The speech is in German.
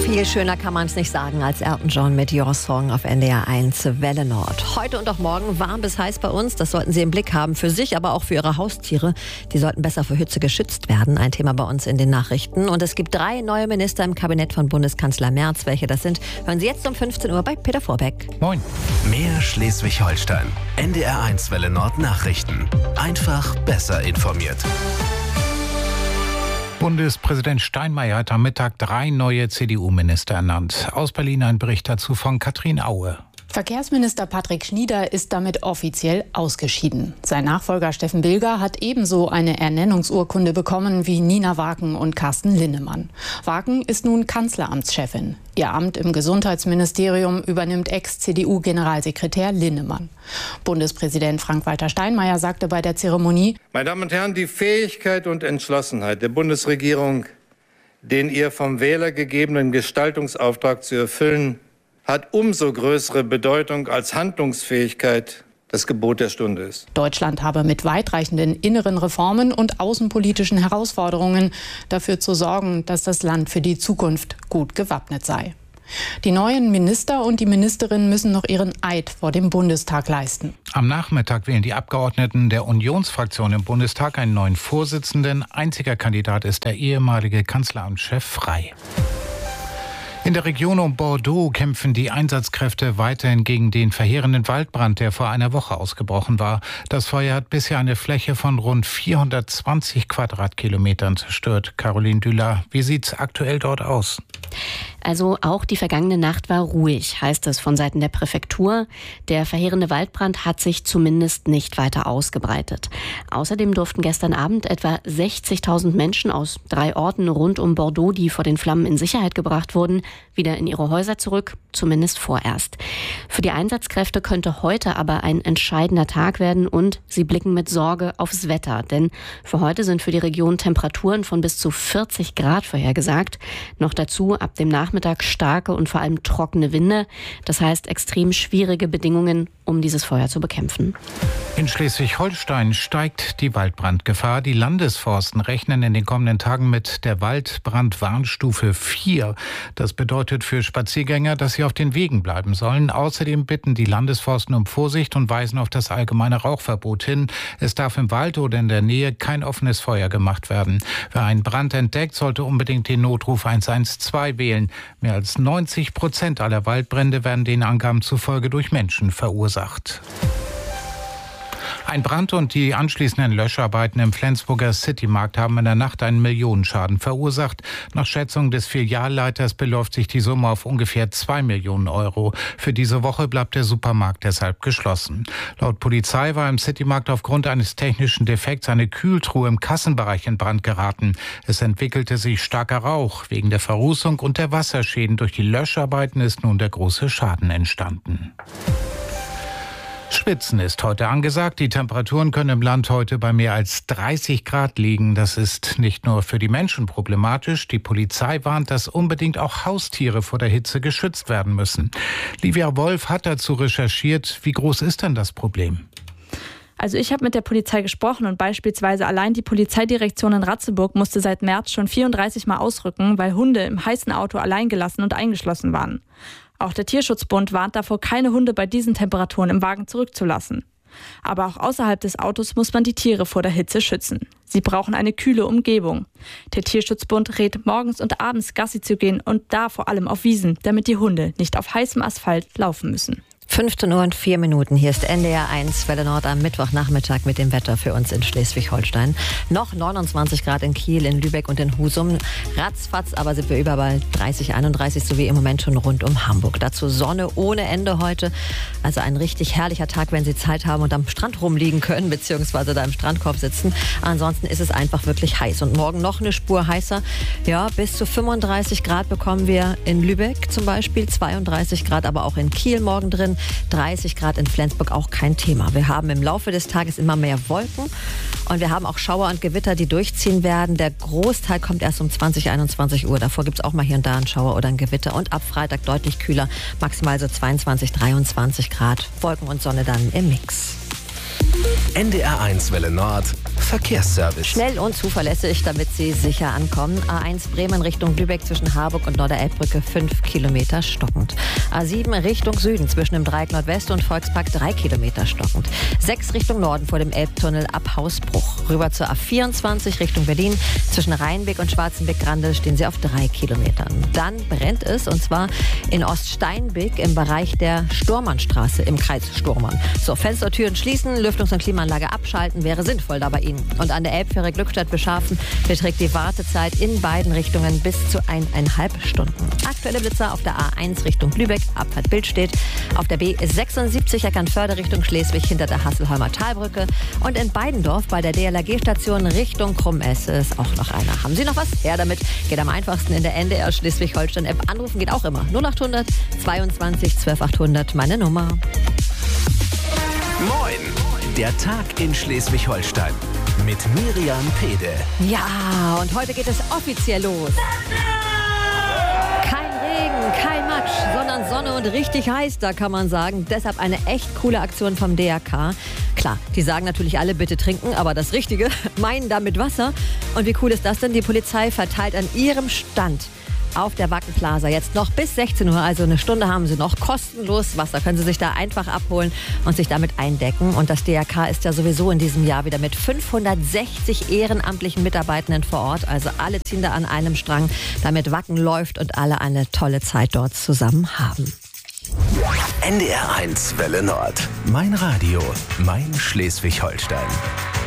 Viel schöner kann man es nicht sagen als Elton John mit Your Song auf NDR 1 Welle Nord. Heute und auch morgen warm bis heiß bei uns. Das sollten Sie im Blick haben für sich, aber auch für Ihre Haustiere. Die sollten besser vor Hitze geschützt werden. Ein Thema bei uns in den Nachrichten. Und es gibt 3 neue Minister im Kabinett von Bundeskanzler Merz. Welche das sind, hören Sie jetzt um 15 Uhr bei Peter Vorbeck. Moin. Mehr Schleswig-Holstein. NDR 1 Welle Nord Nachrichten. Einfach besser informiert. Bundespräsident Steinmeier hat am Mittag 3 neue CDU-Minister ernannt. Aus Berlin ein Bericht dazu von Katrin Aue. Verkehrsminister Patrick Schnieder ist damit offiziell ausgeschieden. Sein Nachfolger Steffen Bilger hat ebenso eine Ernennungsurkunde bekommen wie Nina Waken und Carsten Linnemann. Waken ist nun Kanzleramtschefin. Ihr Amt im Gesundheitsministerium übernimmt Ex-CDU-Generalsekretär Linnemann. Bundespräsident Frank-Walter Steinmeier sagte bei der Zeremonie: Meine Damen und Herren, die Fähigkeit und Entschlossenheit der Bundesregierung, den ihr vom Wähler gegebenen Gestaltungsauftrag zu erfüllen, hat umso größere Bedeutung, als Handlungsfähigkeit das Gebot der Stunde ist. Deutschland habe mit weitreichenden inneren Reformen und außenpolitischen Herausforderungen dafür zu sorgen, dass das Land für die Zukunft gut gewappnet sei. Die neuen Minister und die Ministerinnen müssen noch ihren Eid vor dem Bundestag leisten. Am Nachmittag wählen die Abgeordneten der Unionsfraktion im Bundestag einen neuen Vorsitzenden. Einziger Kandidat ist der ehemalige Kanzleramtschef Frey. In der Region um Bordeaux kämpfen die Einsatzkräfte weiterhin gegen den verheerenden Waldbrand, der vor einer Woche ausgebrochen war. Das Feuer hat bisher eine Fläche von rund 420 Quadratkilometern zerstört. Caroline Düller, wie sieht's aktuell dort aus? Also auch die vergangene Nacht war ruhig, heißt es von Seiten der Präfektur. Der verheerende Waldbrand hat sich zumindest nicht weiter ausgebreitet. Außerdem durften gestern Abend etwa 60.000 Menschen aus 3 Orten rund um Bordeaux, die vor den Flammen in Sicherheit gebracht wurden, wieder in ihre Häuser zurück, zumindest vorerst. Für die Einsatzkräfte könnte heute aber ein entscheidender Tag werden und sie blicken mit Sorge aufs Wetter. Denn für heute sind für die Region Temperaturen von bis zu 40 Grad vorhergesagt. Noch dazu ab dem Nachmittag starke und vor allem trockene Winde. Das heißt extrem schwierige Bedingungen, um dieses Feuer zu bekämpfen. In Schleswig-Holstein steigt die Waldbrandgefahr. Die Landesforsten rechnen in den kommenden Tagen mit der Waldbrandwarnstufe 4. Das bedeutet für Spaziergänger, dass sie auf den Wegen bleiben sollen. Außerdem bitten die Landesforsten um Vorsicht und weisen auf das allgemeine Rauchverbot hin. Es darf im Wald oder in der Nähe kein offenes Feuer gemacht werden. Wer einen Brand entdeckt, sollte unbedingt den Notruf 112 wählen. Mehr als 90% aller Waldbrände werden den Angaben zufolge durch Menschen verursacht. Ein Brand und die anschließenden Löscharbeiten im Flensburger Citymarkt haben in der Nacht einen Millionenschaden verursacht. Nach Schätzung des Filialleiters beläuft sich die Summe auf ungefähr 2 Millionen Euro. Für diese Woche bleibt der Supermarkt deshalb geschlossen. Laut Polizei war im Citymarkt aufgrund eines technischen Defekts eine Kühltruhe im Kassenbereich in Brand geraten. Es entwickelte sich starker Rauch. Wegen der Verrußung und der Wasserschäden durch die Löscharbeiten ist nun der große Schaden entstanden. Schwitzen ist heute angesagt. Die Temperaturen können im Land heute bei mehr als 30 Grad liegen. Das ist nicht nur für die Menschen problematisch. Die Polizei warnt, dass unbedingt auch Haustiere vor der Hitze geschützt werden müssen. Livia Wolf hat dazu recherchiert. Wie groß ist denn das Problem? Also ich habe mit der Polizei gesprochen und beispielsweise allein die Polizeidirektion in Ratzeburg musste seit März schon 34 Mal ausrücken, weil Hunde im heißen Auto allein gelassen und eingeschlossen waren. Auch der Tierschutzbund warnt davor, keine Hunde bei diesen Temperaturen im Wagen zurückzulassen. Aber auch außerhalb des Autos muss man die Tiere vor der Hitze schützen. Sie brauchen eine kühle Umgebung. Der Tierschutzbund rät, morgens und abends Gassi zu gehen und da vor allem auf Wiesen, damit die Hunde nicht auf heißem Asphalt laufen müssen. 15 Uhr und 4 Minuten. Hier ist NDR 1 Welle Nord am Mittwochnachmittag mit dem Wetter für uns in Schleswig-Holstein. Noch 29 Grad in Kiel, in Lübeck und in Husum. Ratzfatz, aber sind wir überall 30, 31, so wie im Moment schon rund um Hamburg. Dazu Sonne ohne Ende heute. Also ein richtig herrlicher Tag, wenn Sie Zeit haben und am Strand rumliegen können, beziehungsweise da im Strandkorb sitzen. Ansonsten ist es einfach wirklich heiß. Und morgen noch eine Spur heißer. Ja, bis zu 35 Grad bekommen wir in Lübeck zum Beispiel. 32 Grad aber auch in Kiel morgen drin. 30 Grad in Flensburg auch kein Thema. Wir haben im Laufe des Tages immer mehr Wolken und wir haben auch Schauer und Gewitter, die durchziehen werden. Der Großteil kommt erst um 20, 21 Uhr. Davor gibt es auch mal hier und da einen Schauer oder ein Gewitter. Und ab Freitag deutlich kühler, maximal so 22, 23 Grad. Wolken und Sonne dann im Mix. NDR 1 Welle Nord Verkehrsservice. Schnell und zuverlässig, damit Sie sicher ankommen. A1 Bremen Richtung Lübeck zwischen Harburg und Norderelbbrücke 5 Kilometer stockend. A7 Richtung Süden zwischen dem Dreieck Nordwest und Volkspark 3 Kilometer stockend. 6 Richtung Norden vor dem Elbtunnel ab Hausbruch. Rüber zur A24 Richtung Berlin. Zwischen Rheinbeck und Schwarzenbeck-Grande stehen Sie auf 3 Kilometern. Dann brennt es, und zwar in Oststeinbeck im Bereich der Stormannstraße im Kreis Stormann. So, Fenstertüren schließen, Lüftungs- und Klimaanlage abschalten wäre sinnvoll da bei Ihnen. Und an der Elbfähre Glückstadt-Beschafen beträgt die Wartezeit in beiden Richtungen bis zu 1,5 Stunden. Aktuelle Blitzer auf der A1 Richtung Lübeck, Abfahrt Bildstedt. Auf der B76 Eckernförde Richtung Schleswig hinter der Hasselholmer Talbrücke. Und in Beidendorf bei der DLRG-Station Richtung Krummesse ist auch noch einer. Haben Sie noch was? Her damit. Geht am einfachsten in der NDR Schleswig-Holstein-App. Anrufen geht auch immer. 0800 22 12 800, meine Nummer. Moin! Der Tag in Schleswig-Holstein mit Miriam Pede. Ja, und heute geht es offiziell los. Kein Regen, kein Matsch, sondern Sonne und richtig heiß, da kann man sagen. Deshalb eine echt coole Aktion vom DRK. Klar, die sagen natürlich alle, bitte trinken, aber das Richtige, meinen damit Wasser. Und wie cool ist das denn? Die Polizei verteilt an ihrem Stand auf der Wacken Plaza jetzt noch bis 16 Uhr, also eine Stunde haben Sie noch, kostenlos Wasser. Können Sie sich da einfach abholen und sich damit eindecken. Und das DRK ist ja sowieso in diesem Jahr wieder mit 560 ehrenamtlichen Mitarbeitenden vor Ort. Also alle ziehen da an einem Strang, damit Wacken läuft und alle eine tolle Zeit dort zusammen haben. NDR 1 Welle Nord. Mein Radio, mein Schleswig-Holstein.